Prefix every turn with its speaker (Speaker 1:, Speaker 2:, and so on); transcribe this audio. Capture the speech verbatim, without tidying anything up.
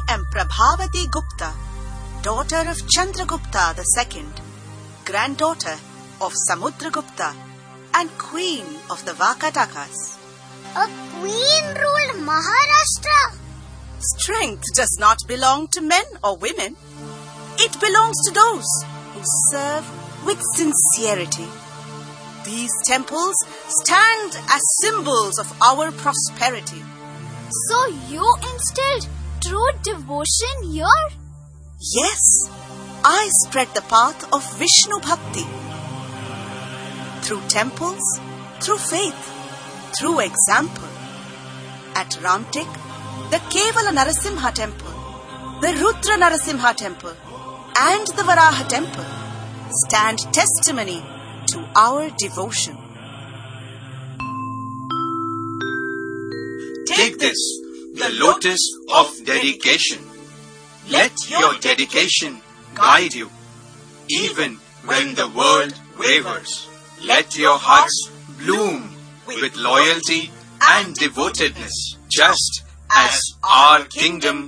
Speaker 1: am Prabhavati Gupta, daughter of Chandragupta the second, granddaughter of Samudragupta, and queen of the Vakatakas.
Speaker 2: A queen ruled Maharashtra?
Speaker 1: Strength does not belong to men or women. It belongs to those who serve with sincerity. These temples stand as symbols of our prosperity.
Speaker 2: So you instilled true devotion here?
Speaker 1: Yes, I spread the path of Vishnu Bhakti. Through temples, through faith, through example. At Ramtek, the Kevala Narasimha temple, the Rudra Narasimha temple, and the Varaha temple stand testimony to our devotion.
Speaker 3: Take this, the lotus of dedication. Let your dedication guide you, even when the world wavers. Let your hearts bloom with loyalty and devotedness, just as our kingdom